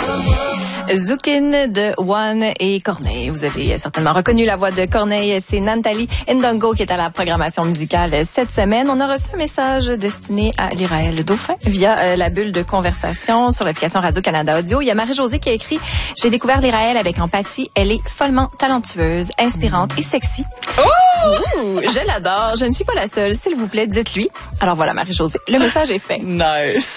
Zoukin de One et Corneille. Vous avez certainement reconnu la voix de Corneille. C'est Nantali Ndongo qui est à la programmation musicale cette semaine. On a reçu un message destiné à l'Iraël Dauphin via la bulle de conversation sur l'application Radio-Canada Audio. Il y a Marie-Josée qui a écrit « J'ai découvert l'Iraël avec empathie. Elle est follement talentueuse, inspirante et sexy. » Oh! Je l'adore. Je ne suis pas la seule. S'il vous plaît, dites-lui. Alors voilà, Marie-Josée. Le message est fait. Nice.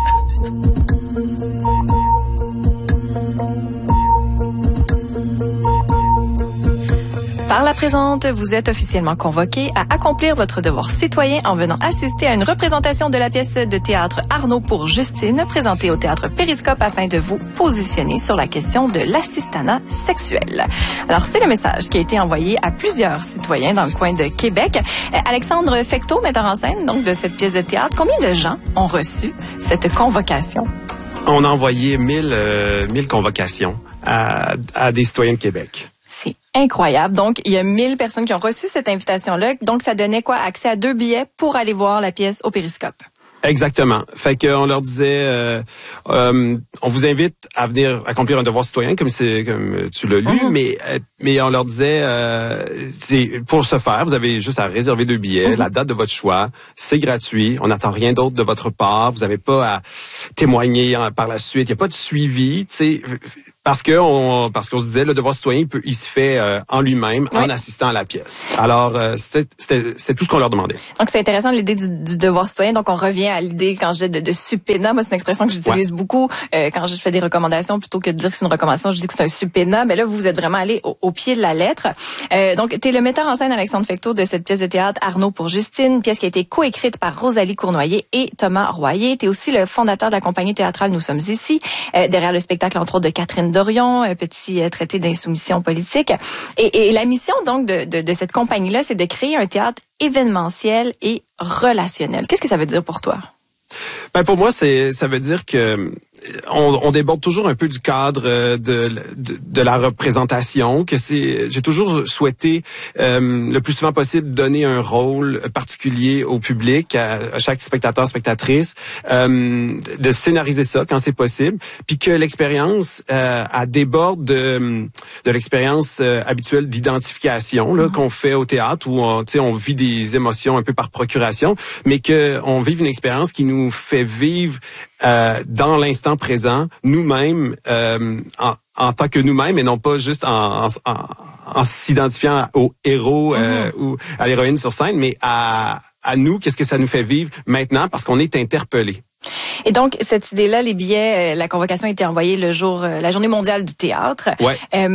Par la présente, vous êtes officiellement convoqué à accomplir votre devoir citoyen en venant assister à une représentation de la pièce de théâtre Arnaud pour Justine, présentée au théâtre Périscope afin de vous positionner sur la question de l'assistanat sexuel. Alors, c'est le message qui a été envoyé à plusieurs citoyens dans le coin de Québec. Alexandre Fecteau, metteur en scène donc de cette pièce de théâtre, combien de gens ont reçu cette convocation? On a envoyé 1000 convocations à des citoyens de Québec. C'est incroyable. Donc, il y a 1000 personnes qui ont reçu cette invitation-là. Donc, ça donnait quoi? Accès à 2 billets pour aller voir la pièce au Périscope. Exactement. Fait qu'on leur disait, on vous invite à venir accomplir un devoir citoyen, comme tu l'as lu, mais on leur disait, pour ce faire, vous avez juste à réserver 2 billets, la date de votre choix, c'est gratuit, on n'attend rien d'autre de votre part, vous n'avez pas à témoigner par la suite, il n'y a pas de suivi, tu sais. Parce qu'on se disait, le devoir citoyen, il se fait en lui-même, en assistant à la pièce. Alors, c'est tout ce qu'on leur demandait. Donc, c'est intéressant l'idée du devoir citoyen. Donc, on revient à l'idée, quand je dis de subpoena. Moi, c'est une expression que j'utilise beaucoup quand je fais des recommandations. Plutôt que de dire que c'est une recommandation, je dis que c'est un subpoena. Mais là, vous êtes vraiment allé au pied de la lettre. Donc, t'es le metteur en scène, Alexandre Fecteau, de cette pièce de théâtre Arnaud pour Justine, pièce qui a été coécrite par Rosalie Cournoyer et Thomas Royer. T'es aussi le fondateur de la compagnie théâtrale Nous sommes ici, derrière le spectacle, entre autres, de Catherine Dorion, un petit traité d'insoumission politique. Et la mission, donc, de cette compagnie-là, c'est de créer un théâtre événementiel et relationnel. Qu'est-ce que ça veut dire pour toi? Ben pour moi, ça veut dire que on déborde toujours un peu du cadre de la représentation, que j'ai toujours souhaité le plus souvent possible donner un rôle particulier au public, à chaque spectateur, spectatrice, de scénariser ça quand c'est possible, puis que l'expérience elle déborde de l'expérience habituelle d'identification là qu'on fait au théâtre où on vit des émotions un peu par procuration, mais que on vive une expérience qui nous fait vivre dans l'instant présent, nous-mêmes, en tant que nous-mêmes, et non pas juste en s'identifiant au héros ou à l'héroïne sur scène, mais à nous, qu'est-ce que ça nous fait vivre maintenant, parce qu'on est interpellé. Et donc, cette idée-là, les billets, la convocation a été envoyée la journée mondiale du théâtre. Ouais.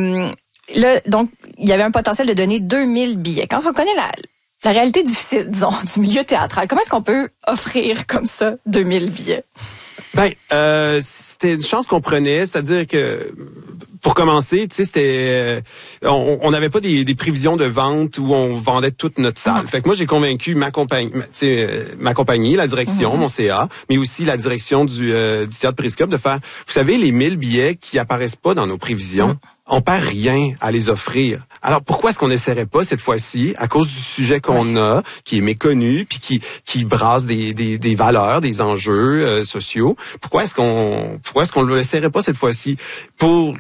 Là, donc, il y avait un potentiel de donner 2000 billets. Quand on connaît la réalité difficile, disons, du milieu théâtral, comment est-ce qu'on peut offrir comme ça 2000 billets? Ben, c'était une chance qu'on prenait, c'est-à-dire que pour commencer, tu sais, c'était on n'avait pas des prévisions de vente où on vendait toute notre salle. Fait que moi j'ai convaincu ma compagnie, la direction, mon CA, mais aussi la direction du théâtre Périscope de faire, vous savez, les 1000 billets qui apparaissent pas dans nos prévisions, on perd rien à les offrir. Alors pourquoi est-ce qu'on n'essaierait pas cette fois-ci, à cause du sujet qu'on a, qui est méconnu, puis qui brasse des valeurs, des enjeux sociaux, pourquoi est-ce qu'on le essaierait pas cette fois-ci pour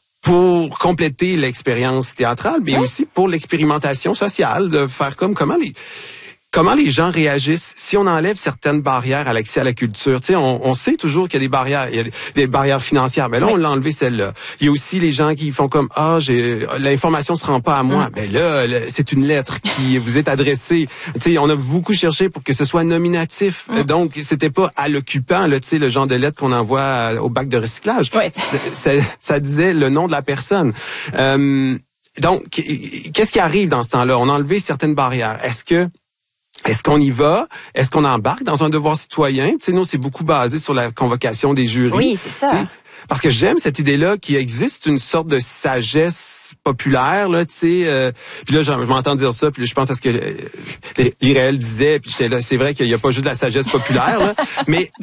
compléter l'expérience théâtrale, mais aussi pour l'expérimentation sociale, de faire comment les gens réagissent si on enlève certaines barrières à l'accès à la culture. Tu sais, on sait toujours qu'il y a des barrières, il y a des barrières financières, mais là on l'a enlevé celle-là. Il y a aussi les gens qui font comme l'information se rend pas à moi. Ben là, c'est une lettre qui vous est adressée. Tu sais, on a beaucoup cherché pour que ce soit nominatif. Donc c'était pas à l'occupant là, tu sais, le genre de lettre qu'on envoie au bac de recyclage. Ça disait le nom de la personne. Donc qu'est-ce qui arrive dans ce temps-là? On a enlevé certaines barrières. Est-ce qu'on y va? Est-ce qu'on embarque dans un devoir citoyen? Tu sais, nous, c'est beaucoup basé sur la convocation des jurys. Oui, c'est ça. T'sais, parce que j'aime cette idée-là qui existe une sorte de sagesse populaire, là, tu sais. Puis là, je m'entends dire ça, puis là, je pense à ce que l'Iraël disait, puis j'étais là, c'est vrai qu'il n'y a pas juste de la sagesse populaire, là, mais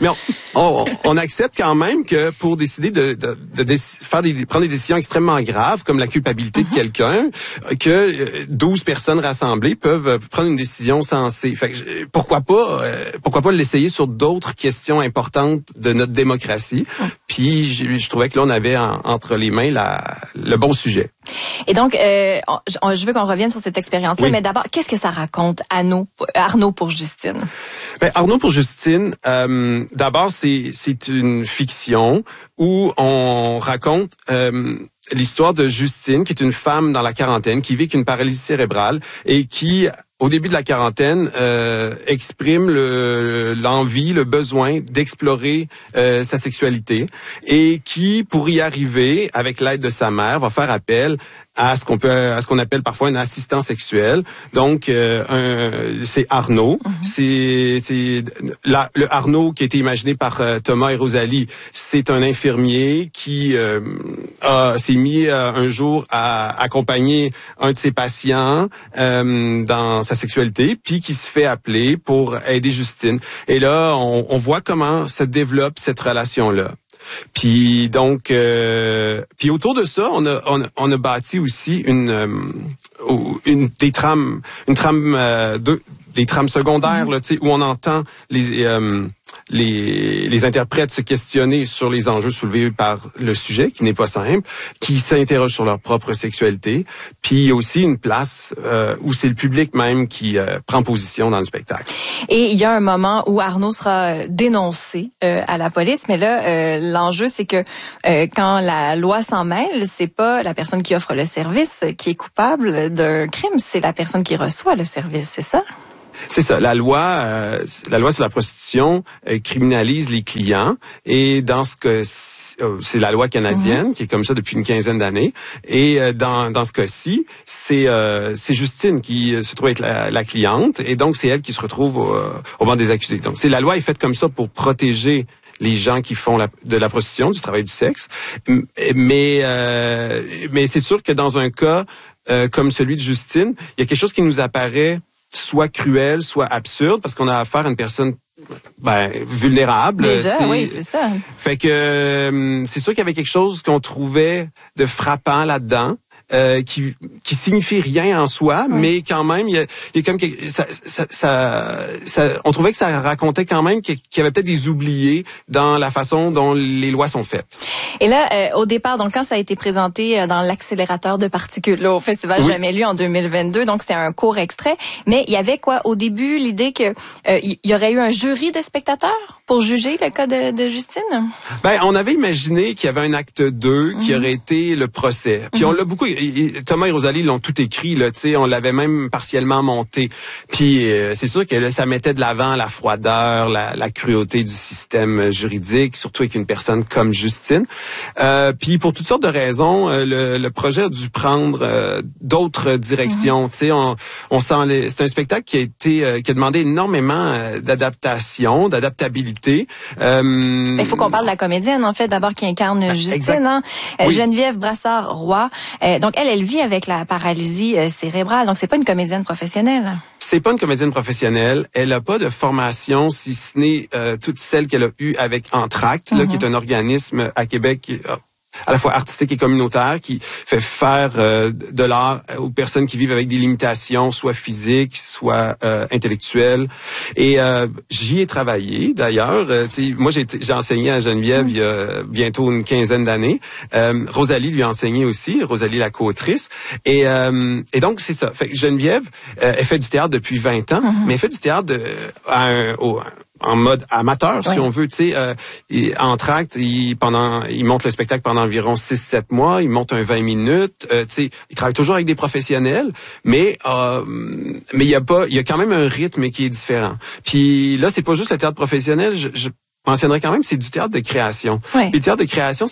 on accepte quand même que pour décider prendre des décisions extrêmement graves, comme la culpabilité de quelqu'un, que 12 personnes rassemblées peuvent prendre une décision sensée. Fait que pourquoi pas l'essayer sur d'autres questions importantes de notre démocratie, puis Puis je trouvais que là, on avait entre les mains le bon sujet. Et donc, je veux qu'on revienne sur cette expérience-là, mais d'abord, qu'est-ce que ça raconte Arnaud pour Justine? Ben, Arnaud pour Justine, d'abord, c'est une fiction où on raconte l'histoire de Justine, qui est une femme dans la quarantaine, qui vit avec une paralysie cérébrale et qui, au début de la quarantaine, exprime l'envie, le besoin d'explorer sa sexualité et qui, pour y arriver, avec l'aide de sa mère, va faire appel à ce qu'on appelle parfois un assistant sexuel. Donc c'est Arnaud. C'est le Arnaud qui a été imaginé par Thomas et Rosalie. C'est un infirmier qui s'est mis un jour à accompagner un de ses patients dans sa sexualité, puis qui se fait appeler pour aider Justine. Et là, on voit comment se développe cette relation-là. Puis donc, puis autour de ça, on a bâti aussi des trames secondaires là, tu sais, où on entend les interprètes se questionner sur les enjeux soulevés par le sujet, qui n'est pas simple, qui s'interrogent sur leur propre sexualité. Puis il y a aussi une place où c'est le public même qui prend position dans le spectacle. Et il y a un moment où Arnaud sera dénoncé à la police, mais là, l'enjeu, c'est que quand la loi s'en mêle, c'est pas la personne qui offre le service qui est coupable d'un crime, c'est la personne qui reçoit le service, c'est ça? C'est ça. La loi sur la prostitution criminalise les clients et dans ce que c'est la loi canadienne qui est comme ça depuis une quinzaine d'années. Et dans ce cas-ci, c'est Justine qui se trouve être la cliente et donc c'est elle qui se retrouve au banc des accusés. Donc la loi est faite comme ça pour protéger les gens qui font de la prostitution, du travail du sexe. Mais c'est sûr que dans un cas comme celui de Justine, il y a quelque chose qui nous apparaît soit cruel, soit absurde, parce qu'on a affaire à une personne vulnérable. Déjà, oui, c'est ça. Fait que c'est sûr qu'il y avait quelque chose qu'on trouvait de frappant là-dedans. Qui signifie rien en soi, mais quand même il y a comme on trouvait que ça racontait quand même qu'il y avait peut-être des oubliés dans la façon dont les lois sont faites. Et là, au départ, donc quand ça a été présenté dans l'accélérateur de particules là, au Festival Jamais Lu en 2022, donc c'était un court extrait, mais il y avait au début l'idée que il y aurait eu un jury de spectateurs pour juger le cas de Justine? Ben, on avait imaginé qu'il y avait un acte 2 qui aurait été le procès. Puis on l'a beaucoup. Thomas et Rosalie l'ont tout écrit, là, tu sais, on l'avait même partiellement monté. Puis c'est sûr que là, ça mettait de l'avant la froideur, la cruauté du système juridique, surtout avec une personne comme Justine. Puis pour toutes sortes de raisons, le projet a dû prendre d'autres directions. Tu sais, on sent c'est un spectacle qui a demandé énormément d'adaptabilité. Il faut qu'on parle de la comédienne, en fait, d'abord, qui incarne Justine. Hein? Geneviève Brassard-Roy. Donc, elle vit avec la paralysie cérébrale. Donc, c'est pas une comédienne professionnelle. C'est pas une comédienne professionnelle. Elle a pas de formation, si ce n'est toute celle qu'elle a eue avec Entracte, là, qui est un organisme à Québec à la fois artistique et communautaire, qui fait faire de l'art aux personnes qui vivent avec des limitations, soit physiques, soit intellectuelles. Et j'y ai travaillé, d'ailleurs. Moi, j'ai enseigné à Geneviève il y a bientôt une quinzaine d'années. Rosalie lui a enseigné aussi, Rosalie la co-autrice. Et donc, c'est ça. Fait que Geneviève, elle fait du théâtre depuis 20 ans, mais elle fait du théâtre en mode amateur, si on veut, tu sais, Entracte, il monte le spectacle pendant environ 6-7 mois, il monte un 20 minutes, tu sais, il travaille toujours avec des professionnels, mais il y a quand même un rythme qui est différent. Puis là, c'est pas juste le théâtre professionnel, je mentionnerais quand même, c'est du théâtre de création. Puis le théâtre de création,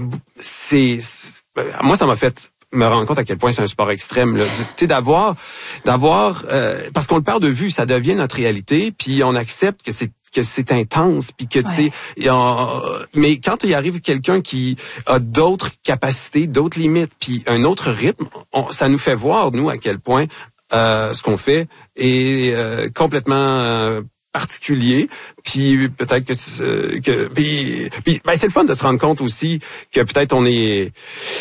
moi, ça m'a fait me rendre compte à quel point c'est un sport extrême, là. Tu sais, d'avoir parce qu'on le perd de vue, ça devient notre réalité, puis on accepte que c'est intense, puis que tu sais, mais quand il arrive quelqu'un qui a d'autres capacités, d'autres limites, puis un autre rythme, ça nous fait voir, nous, à quel point ce qu'on fait est complètement particulier, puis peut-être que ben c'est le fun de se rendre compte aussi que peut-être on est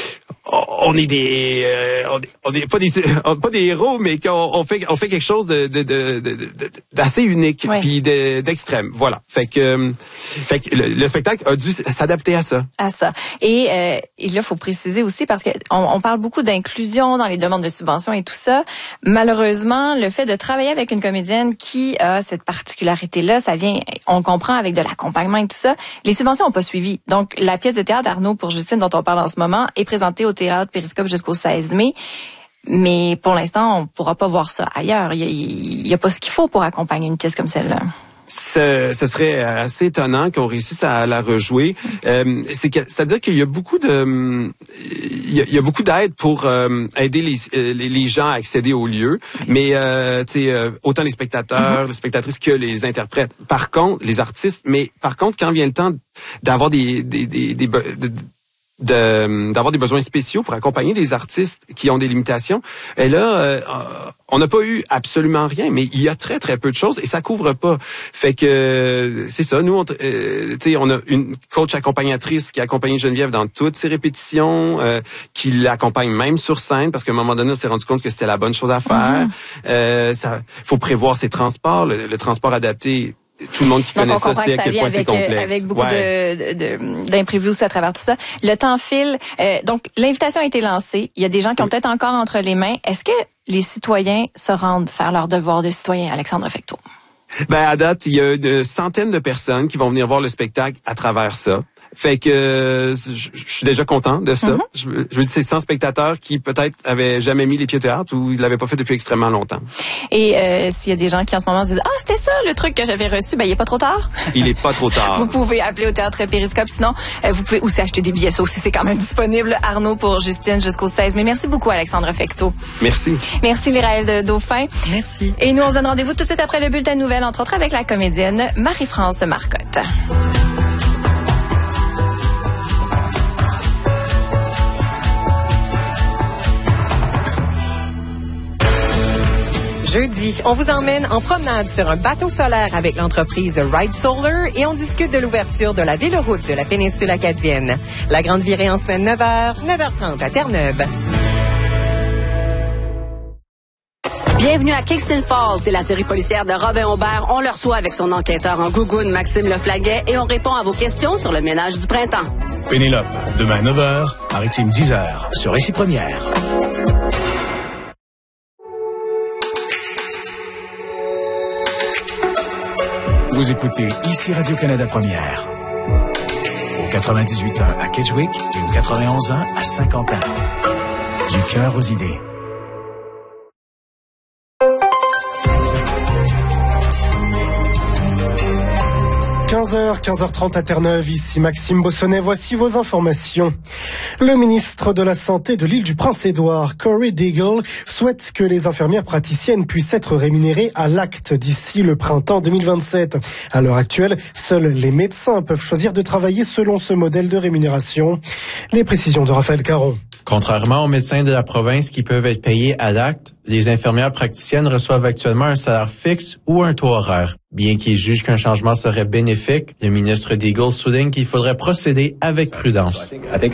pas des héros, mais qu'on fait quelque chose d'assez unique, puis d'extrême. Voilà. Fait que le spectacle a dû s'adapter à ça. Et là, faut préciser aussi, parce que on parle beaucoup d'inclusion dans les demandes de subventions et tout ça. Malheureusement, le fait de travailler avec une comédienne qui a cette particularité-là, ça vient, on comprend, avec de l'accompagnement et tout ça. Les subventions n'ont pas suivi. Donc, la pièce de théâtre Arnaud pour Justine, dont on parle en ce moment, est présentée au théâtre Périscope jusqu'au 16 mai. Mais pour l'instant, on pourra pas voir ça ailleurs. Il y a pas ce qu'il faut pour accompagner une pièce comme celle-là. Ce serait assez étonnant qu'on réussisse à la rejouer. C'est-à-dire qu'il y a beaucoup d'aide pour aider les gens à accéder au lieu, mais autant les spectateurs, les spectatrices que les interprètes. Par contre, les artistes. Mais par contre, quand vient le temps d'avoir d'avoir des besoins spéciaux pour accompagner des artistes qui ont des limitations. Et là, on n'a pas eu absolument rien, mais il y a très très peu de choses et ça couvre pas. Fait que c'est ça. Nous, on a une coach accompagnatrice qui a accompagné Geneviève dans toutes ses répétitions, qui l'accompagne même sur scène parce qu'à un moment donné, on s'est rendu compte que c'était la bonne chose à faire. Ça, faut prévoir ses transports, le transport adapté. Tout le monde qui connaît ça sait à quel point c'est complexe. Avec beaucoup d'imprévus aussi à travers tout ça. Le temps file. Donc, l'invitation a été lancée. Il y a des gens qui ont peut-être encore entre les mains. Est-ce que les citoyens se rendent faire leur devoir de citoyen, Alexandre Fecteau? À date, il y a une centaine de personnes qui vont venir voir le spectacle à travers ça. Fait que je suis déjà content de ça. Je veux dire, c'est 100 spectateurs qui peut-être avaient jamais mis les pieds au théâtre ou ils l'avaient pas fait depuis extrêmement longtemps. Et s'il y a des gens qui en ce moment se disent « c'était ça le truc que j'avais reçu », il est pas trop tard. Il est pas trop tard. Vous pouvez appeler au théâtre Périscope. Sinon, vous pouvez aussi acheter des billets. Ça aussi, c'est quand même disponible. Arnaud pour Justine jusqu'au 16 mai. Merci beaucoup, Alexandre Fecteau. Merci. Merci, Léraël Dauphin. Merci. Et nous, on se donne rendez-vous tout de suite après le bulletin de nouvelles, entre autres avec la comédienne Marie-France Marcotte. Jeudi, on vous emmène en promenade sur un bateau solaire avec l'entreprise Ride Solar et on discute de l'ouverture de la véloroute de la péninsule acadienne. La grande virée en semaine 9h, 9h30 à Terre-Neuve. Bienvenue à Kingston Falls, c'est la série policière de Robin Aubert. On le reçoit avec son enquêteur en gougoune, Maxime Leflaguet, et on répond à vos questions sur le ménage du printemps. Pénélope, demain 9h, Maritime 10h, sur Récit Première. Vous écoutez ici Radio-Canada Première. Au 98.1 à Kedgewick et au 91.1 à Saint-Quentin. Du cœur aux idées. – 15h30 à Terre-Neuve, ici Maxime Bossonnet, voici vos informations. Le ministre de la Santé de l'île du Prince-Édouard, Corey Deagle, souhaite que les infirmières praticiennes puissent être rémunérées à l'acte d'ici le printemps 2027. À l'heure actuelle, seuls les médecins peuvent choisir de travailler selon ce modèle de rémunération. Les précisions de Raphaël Caron. Contrairement aux médecins de la province qui peuvent être payés à l'acte, les infirmières praticiennes reçoivent actuellement un salaire fixe ou un taux horaire. Bien qu'ils jugent qu'un changement serait bénéfique, le ministre Deagle souligne qu'il faudrait procéder avec prudence.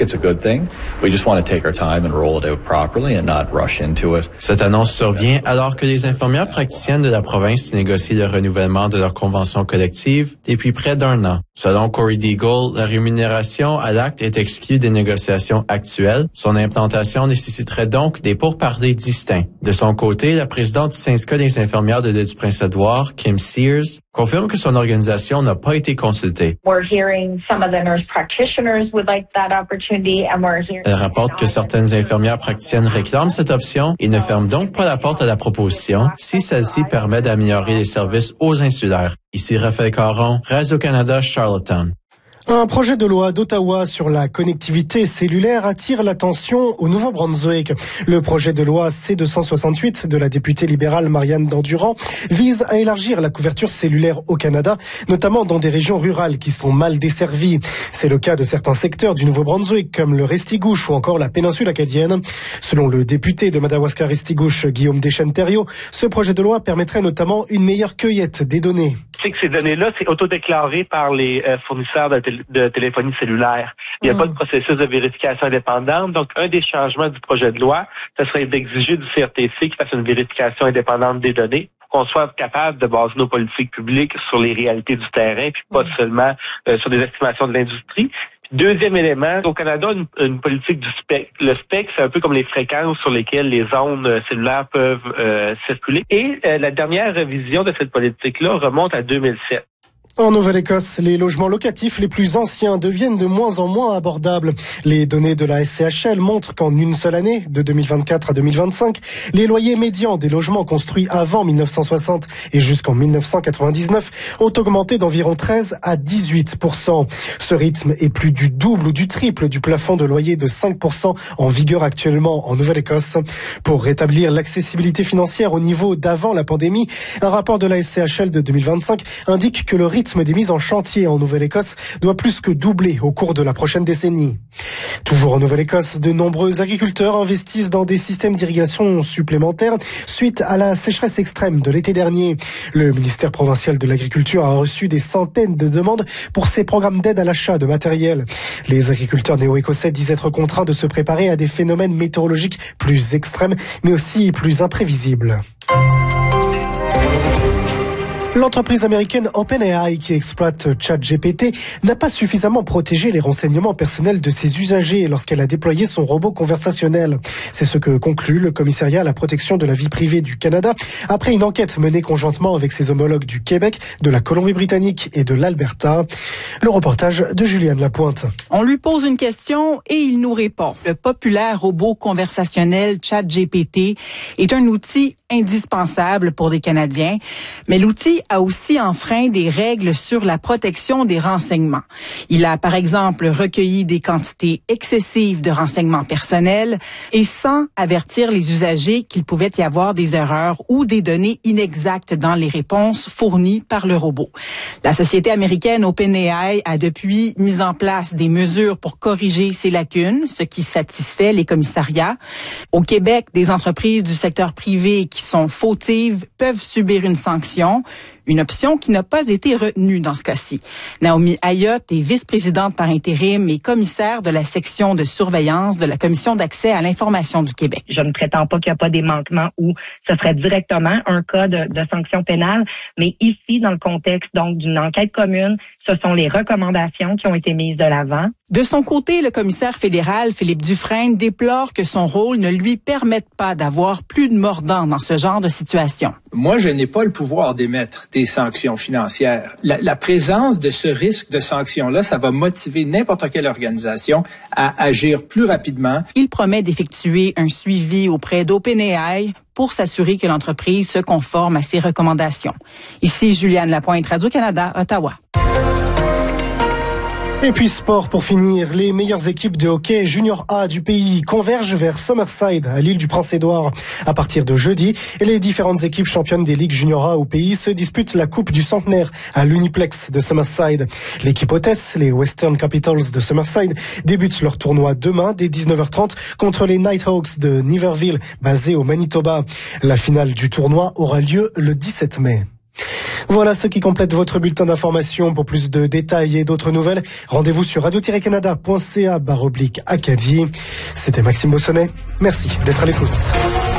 Cette annonce survient alors que les infirmières praticiennes de la province négocient le renouvellement de leur convention collective depuis près d'un an. Selon Corey Deagle, la rémunération à l'acte est exclue des négociations actuelles. Son implantation nécessiterait donc des pourparlers distincts. De son côté, la présidente du syndicat des infirmières de l'île du Prince-Édouard, Kim Sears, confirme que son organisation n'a pas été consultée. Elle rapporte que certaines infirmières praticiennes réclament cette option et ne ferment donc pas la porte à la proposition si celle-ci permet d'améliorer les services aux insulaires. Ici Raphaël Caron, Radio-Canada, Charlottetown. Un projet de loi d'Ottawa sur la connectivité cellulaire attire l'attention au Nouveau-Brunswick. Le projet de loi C-268 de la députée libérale Marianne Dandurand vise à élargir la couverture cellulaire au Canada, notamment dans des régions rurales qui sont mal desservies. C'est le cas de certains secteurs du Nouveau-Brunswick, comme le Restigouche ou encore la péninsule acadienne. Selon le député de Madawaska-Restigouche, Guillaume Deschênes-Thériault, ce projet de loi permettrait notamment une meilleure cueillette des données. C'est que ces données-là, c'est autodéclaré par les fournisseurs de téléphonie cellulaire. Il n'y a pas de processus de vérification indépendante. Donc, un des changements du projet de loi, ce serait d'exiger du CRTC qu'il fasse une vérification indépendante des données pour qu'on soit capable de baser nos politiques publiques sur les réalités du terrain, puis pas seulement sur des estimations de l'industrie. Deuxième élément, au Canada, une politique du spectre. Le spectre, c'est un peu comme les fréquences sur lesquelles les ondes cellulaires peuvent circuler. Et la dernière révision de cette politique-là remonte à 2007. En Nouvelle-Écosse, les logements locatifs les plus anciens deviennent de moins en moins abordables. Les données de la SCHL montrent qu'en une seule année, de 2024 à 2025, les loyers médians des logements construits avant 1960 et jusqu'en 1999 ont augmenté d'environ 13 à 18%. Ce rythme est plus du double ou du triple du plafond de loyer de 5% en vigueur actuellement en Nouvelle-Écosse. Pour rétablir l'accessibilité financière au niveau d'avant la pandémie, un rapport de la SCHL de 2025 indique que le rythme des mises en chantier en Nouvelle-Écosse doit plus que doubler au cours de la prochaine décennie. Toujours en Nouvelle-Écosse, de nombreux agriculteurs investissent dans des systèmes d'irrigation supplémentaires suite à la sécheresse extrême de l'été dernier. Le ministère provincial de l'Agriculture a reçu des centaines de demandes pour ces programmes d'aide à l'achat de matériel. Les agriculteurs néo-écossais disent être contraints de se préparer à des phénomènes météorologiques plus extrêmes, mais aussi plus imprévisibles. L'entreprise américaine OpenAI, qui exploite ChatGPT, n'a pas suffisamment protégé les renseignements personnels de ses usagers lorsqu'elle a déployé son robot conversationnel. C'est ce que conclut le commissariat à la protection de la vie privée du Canada après une enquête menée conjointement avec ses homologues du Québec, de la Colombie-Britannique et de l'Alberta. Le reportage de Juliane Lapointe. On lui pose une question et il nous répond. Le populaire robot conversationnel ChatGPT est un outil indispensable pour les Canadiens, mais l'outil a aussi enfreint des règles sur la protection des renseignements. Il a, par exemple, recueilli des quantités excessives de renseignements personnels et sans avertir les usagers qu'il pouvait y avoir des erreurs ou des données inexactes dans les réponses fournies par le robot. La société américaine OpenAI a depuis mis en place des mesures pour corriger ces lacunes, ce qui satisfait les commissariats. Au Québec, des entreprises du secteur privé qui sont fautives peuvent subir une sanction. Une option qui n'a pas été retenue dans ce cas-ci. Naomi Ayotte est vice-présidente par intérim et commissaire de la section de surveillance de la Commission d'accès à l'information du Québec. Je ne prétends pas qu'il n'y a pas des manquements où ce serait directement un cas de sanction pénale, mais ici, dans le contexte donc d'une enquête commune, ce sont les recommandations qui ont été mises de l'avant. De son côté, le commissaire fédéral Philippe Dufresne déplore que son rôle ne lui permette pas d'avoir plus de mordant dans ce genre de situation. Moi, je n'ai pas le pouvoir d'émettre des sanctions financières. La présence de ce risque de sanction-là, ça va motiver n'importe quelle organisation à agir plus rapidement. Il promet d'effectuer un suivi auprès d'OpenAI pour s'assurer que l'entreprise se conforme à ses recommandations. Ici, Juliane Lapointe, Radio-Canada, Ottawa. Et puis sport pour finir, les meilleures équipes de hockey junior A du pays convergent vers Summerside à l'île du Prince-Édouard. À partir de jeudi, les différentes équipes championnes des ligues junior A au pays se disputent la Coupe du Centenaire à l'Uniplex de Summerside. L'équipe hôtesse, les Western Capitals de Summerside, débutent leur tournoi demain dès 19h30 contre les Nighthawks de Niverville, basés au Manitoba. La finale du tournoi aura lieu le 17 mai. Voilà ce qui complète votre bulletin d'information. Pour plus de détails et d'autres nouvelles, rendez-vous sur radio-canada.ca/Acadie. C'était Maxime Bossonnet. Merci d'être à l'écoute.